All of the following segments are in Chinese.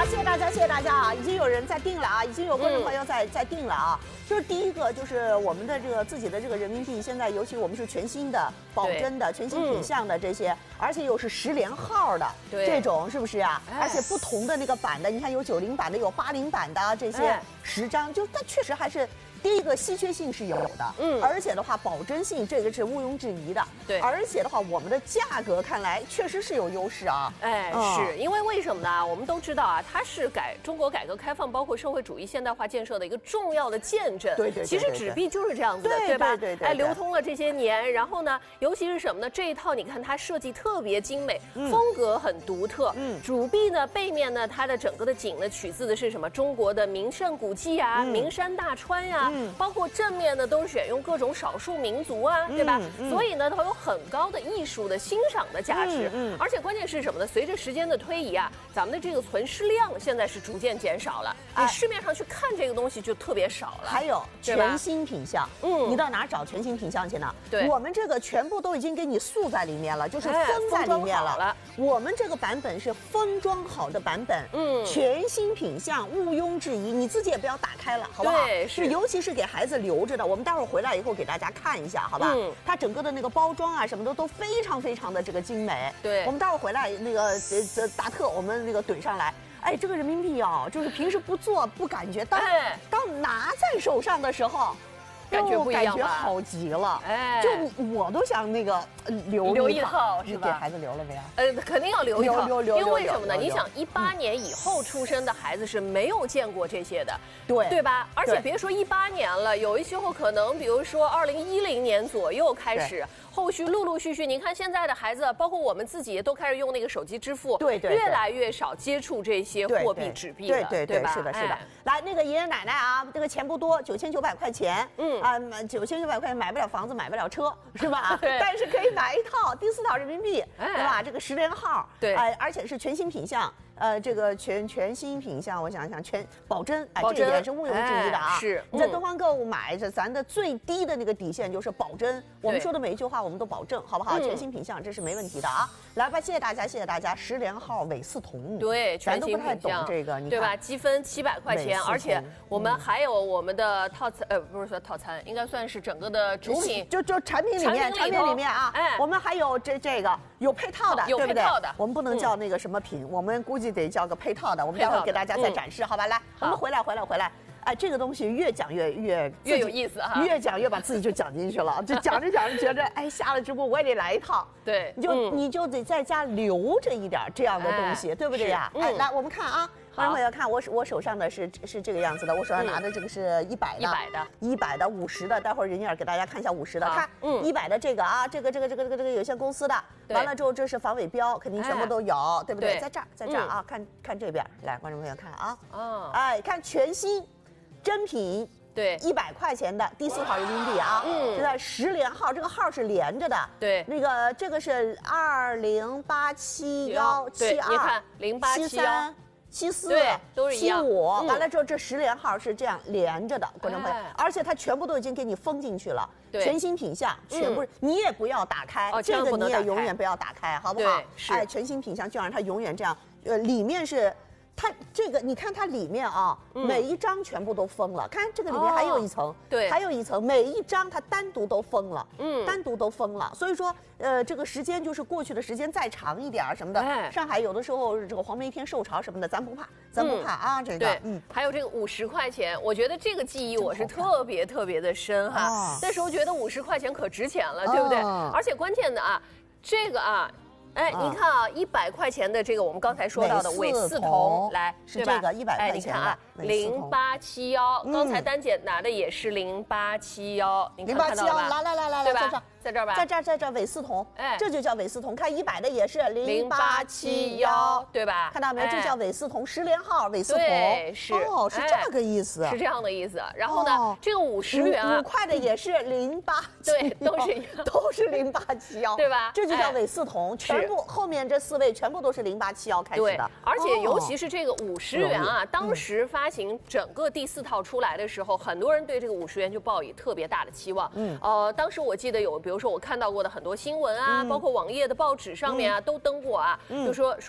谢谢大家，谢谢大家啊！已经有人在订了啊，已经有观众朋友在订了啊。就是第一个，就是我们的这个自己的这个人民币，现在尤其我们是全新的、保真的、全新品相的这些，而且又是10连号的这种，是不是啊？而且不同的那个版的，你看有90版的，有80版的这些10张，就它确实还是。第一个稀缺性是有的，而且的话保真性这个是毋庸置疑的， 对， 而且的话我们的价格看来确实是有优势啊， 是因为为什么呢？我们都知道啊，它是中国改革开放包括社会主义现代化建设的一个重要的见证， 对， 其实纸币就是这样子的，对吧？ 对， 流通了这些年，然后呢，尤其是什么呢？这一套你看它设计特别精美，风格很独特，主币呢背面呢它的整个的景呢取自的是什么？中国的名胜古迹啊，名山大川呀。包括正面呢，都是选用各种少数民族啊，对吧？所以呢，它有很高的艺术的欣赏的价值。而且关键是什么呢？随着时间的推移啊，咱们的这个存世量现在是逐渐减少了。你市面上去看这个东西就特别少了。 还有全新品相，你到哪儿找全新品相去呢？ 对， 我们这个全部都已经给你塑在里面了，就是封在里面了。我们这个版本是封装好的版本，全新品相，毋庸置疑。你自己也不要打开了，好不好？ 对，是， 尤其是给孩子留着的，我们待会儿回来以后给大家看一下，好吧？它整个的那个包装啊什么的都非常非常的这个精美。 对， 我们待会儿回来那个达特我们那个怼上来。哎，这个人民币啊，就是平时不做不感觉，当拿在手上的时候。 感觉不一样， 感觉好极了，就我都想那个留一套，是吧？ 给孩子留了没有？ 肯定要留一套，因为为什么呢？你想18年以后出生的孩子是没有见过这些的，对吧？而且别说18年了，有一些后可能，比如说2010年左右开始，后续陆陆续续，您看现在的孩子，包括我们自己都开始用那个手机支付， 对， 越来越少接触这些货币纸币了， 对吧？是的。来，那个爷爷奶奶啊，这个钱不多，9900块钱，9900块钱买不了房子，买不了车，是吧？但是可以买一套第4套人民币，对吧？这个10连号， 对， 而且是全新品相。这个全新品相，我想想，全保真，这点是毋庸置疑的啊。 是， 你在东方购物买着，咱的最低的那个底线就是保真。我们说的每一句话，我们都保证，好不好？全新品相，这是没问题的啊。来吧，谢谢大家，谢谢大家。10连号韦四铜， 对， 咱都不太懂这个， 对吧？积分700块钱，而且我们还有我们的套餐，不是说套餐，应该算是整个的主品， 就产品里面啊，我们还有这个有配套的， 有配套的， 我们不能叫那个什么品，我们估计得叫个配套的，我们待会儿给大家再展示，好吧？来，我们回来。哎，这个东西越讲越有意思哈， 越讲越把自己就讲进去了，就讲着觉着，哎，下了直播我也得来一套， 对， 你就得在家留着一点这样的东西，对不对呀？哎，来我们看啊。观众朋友看我手上的是这个样子的，我手上拿的这个是100的，100的，50的，待会儿人家给大家看一下50的，看100的这个啊，这个有限公司的，完了之后这是防伪标，肯定全部都有，对不对？在这儿啊，看这边，来，观众朋友看啊，哎，看全新真品。对，100块钱的第4套人民币啊，这个10连号，这个号是连着的。对，那个这个是2087172， 你看0871。 74都是一样，75完了之后，这10连号是这样连着的，观众朋友，而且它全部都已经给你封进去了，全新品相，全部你也不要打开，这个你也永远不要打开，好不好？哎，全新品相就让它永远这样，里面是。它这个，你看它里面啊，每一张全部都封了。看这个里面还有一层，对，还有一层，每一张它单独都封了，单独都封了。所以说，这个时间就是过去的时间再长一点什么的。上海有的时候这个黄梅天受潮什么的，咱不怕啊。这个， 还有这个50块钱，我觉得这个记忆我是特别的深哈。那时候觉得50块钱可值钱了，对不对？而且关键的啊，这个啊。哎，你看啊，100块钱的这个我们刚才说到的韦四铜，来， 是这个100块钱的。 哎，你看啊，0871，刚才丹姐拿的也是0871，你看到了吧？ 来， 对吧？在这儿吧， 在这韦四铜，哎，这就叫韦四铜。看100的也是0871， 对吧？ 看到没有？这叫韦四铜10连号韦四铜， 是是这个意思， 是这样的意思。然后呢，这个50元啊 ，5块的也是08， 对， 都是0871， 对吧？ 这就叫韦四铜，全部后面这4位全部都是0871开始的。 而且尤其是这个50元啊，当时发行整个第4套出来的时候，很多人对这个50元就抱以特别大的期望。当时我记得有，比如说我看到过的很多新闻啊，包括网页的报纸上面啊都登过啊，就说它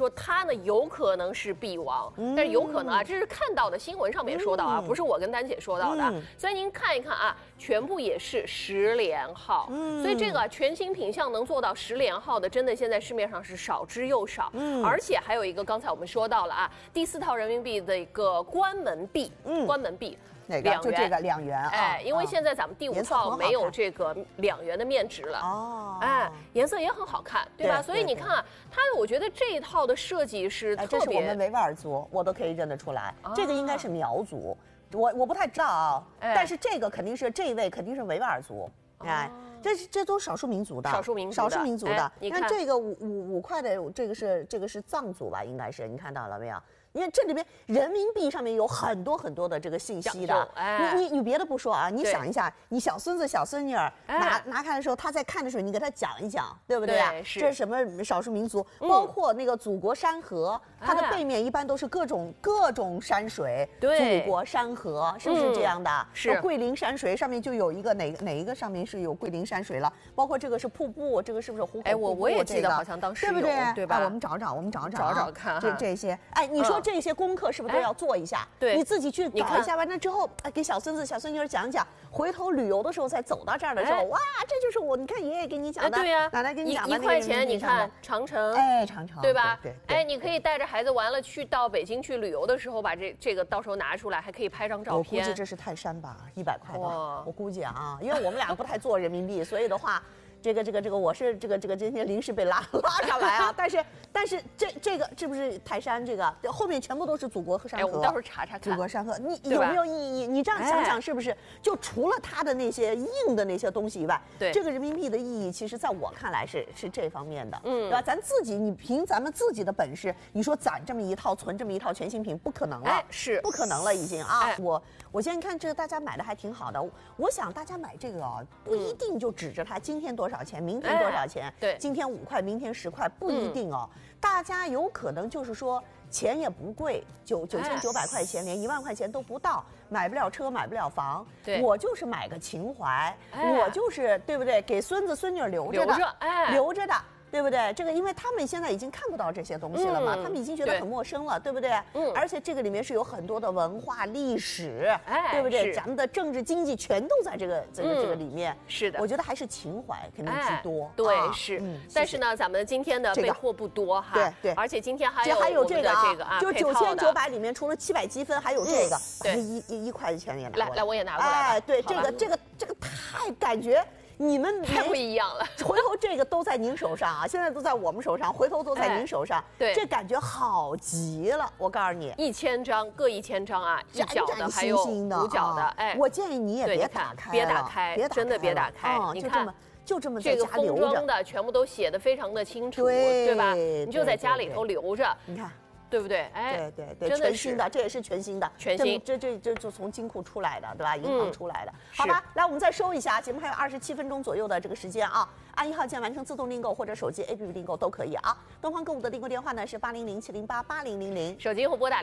呢有可能是币王，但是有可能啊，这是看到的新闻上面说到啊，不是我跟丹姐说到的。所以您看一看啊，全部也是10连号。所以这个全新品项能做到10连号的，真的现在市面上是少之又少。而且还有一个，刚才我们说到了啊，第4套人民币的一个关门币，关门币。 哪个？就这个2元啊！ 哎，因为现在咱们第5套没有这个2元的面值了哦，哎，颜色也很好看，对吧？所以你看啊，它我觉得这一套的设计是特别， 这是我们维吾尔族，我都可以认得出来，这个应该是苗族，我不太知道啊，但是这个肯定是这一位肯定是维吾尔族，哎。这都是少数民族的，少数民族的。你看这个5块的，这个是藏族吧？应该是，你看到了没有？你看这里边人民币上面有很多很多的这个信息的。你别的不说啊，你想一下，你小孙子小孙女儿拿开的时候，他在看的时候，你给他讲一讲，对不对啊？这是什么少数民族？包括那个祖国山河，它的背面一般都是各种山水。对，祖国山河是不是这样的？是。桂林山水上面就有一个哪一个上面是有桂林山水了？包括这个是瀑布，这个是不是壶口瀑布？ 哎，我也记得好像当时有， 对不对？ 对吧？ 我们找找看这些。哎，你说这些功课是不是都要做一下？ 对， 你自己去搞一下，完了之后，给小孙子小孙女儿讲讲，回头旅游的时候再走到这儿的时候，哇，这就是我，你看爷爷给你讲的， 对呀， 奶奶给你讲的 1块钱，你看长城， 哎，长城， 对吧？ 对， 哎，你可以带着孩子完了去到北京去旅游的时候，把这个到时候拿出来，还可以拍张照片。 我估计这是泰山吧，100块吧，我估计啊，因为我们俩不太做人民币，所以的话。这个，我是这个今天临时被拉上来啊，但是这个是不是泰山？这个后面全部都是祖国和山河。 哎，我们到时候查查看。 祖国山河，你有没有意义？你这样想想，是不是？就除了它的那些硬的那些东西以外， 对这个人民币的意义，其实在我看来是这方面的，对吧？咱自己，你凭咱们自己的本事，你说攒这么一套，存这么一套全新品，不可能了， 是不可能了，已经啊！我现在看这个大家买的还挺好的，我想大家买这个啊，不一定就指着它今天多少钱，明天多少钱， 对， 今天5块，明天10块，不一定哦。大家有可能就是说钱也不贵，9900块钱，连1万块钱都不到，买不了车，买不了房，我就是买个情怀，我就是对不对？给孙子孙女留着的，留着的。对不对？这个因为他们现在已经看不到这些东西了嘛，他们已经觉得很陌生了，对不对？而且这个里面是有很多的文化历史，对不对？咱们的政治经济全都在这个里面。 是的， 我觉得还是情怀肯定居多。 对，是。但是呢，咱们今天的备货不多哈。 对。 而且今天还有这个啊， 就9900里面除了700积分，还有这个，1块钱也拿过来。 来，我也拿过来。 哎，对，这个太感觉。你们太不一样了， 回头这个都在您手上啊，现在都在我们手上，回头都在您手上， 对， 这感觉好极了，我告诉你 ，1000张各1000张啊，1角的还有5角的，哎， 我建议你也别打开， 别打开，真的别打开，你看就这么这个封装的全部都写得非常的清楚，对吧？你就在家里头留着， 你看。 对不对？ 哎，对，全新的，这也是全新的， 全新， 这就从金库出来的，对吧？银行出来的，好吧。来，我们再收一下，节目还有27分钟左右的这个时间啊，按1号键完成自动订购或者手机 APP 订购都可以啊。东方购物的订购电话呢是800-708-8000， 手机或拨打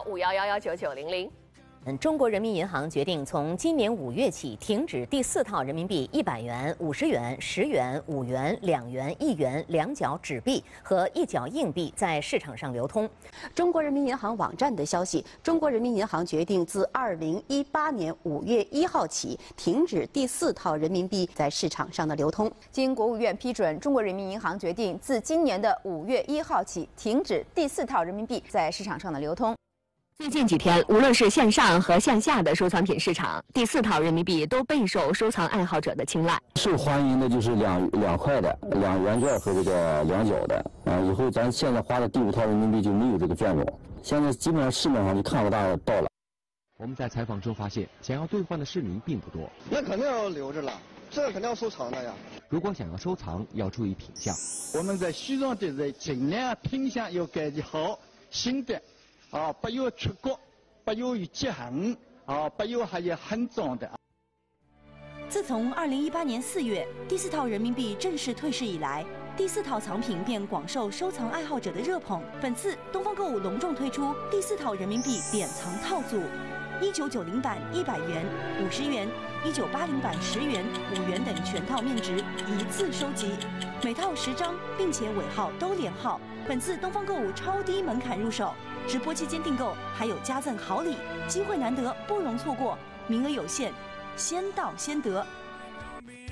0215119900。 中国人民银行决定从今年5月起停止第4套人民币100元、50元、10元、5元、2元、1元2角纸币和1角硬币在市场上流通。 中国人民银行网站的消息，中国人民银行决定自2018年5月1号起停止第4套人民币在市场上的流通。 经国务院批准，中国人民银行决定自今年的5月1号起停止第4套人民币在市场上的流通。 最近几天，无论是向上和向下的收藏品市场，第4套人民币都备受收藏爱好者的青睐。 受欢迎的就是两块的、2元券和这个2角的。以后咱现在花的第5套人民币就没有这个券种，现在基本上市面上就看不到了。 我们在采访中发现，想要兑换的市民并不多。 那肯定要留着了，这个肯定要收藏的呀。 如果想要收藏，要注意品相。 我们在西装的人尽量品相要感觉好，新的。不要出国，不要有结痕，不要还有很脏的。 自从2018年4月第4套人民币正式退市以来， 第4套藏品便广受收藏爱好者的热捧。本次东方购物隆重推出第4套人民币典藏套组，1990版100元、50元，1980版10元、5元等全套面值一次收集，每套10张，并且尾号都连号。本次东方购物超低门槛入手，直播期间订购还有加赠好礼，机会难得，不容错过，名额有限，先到先得。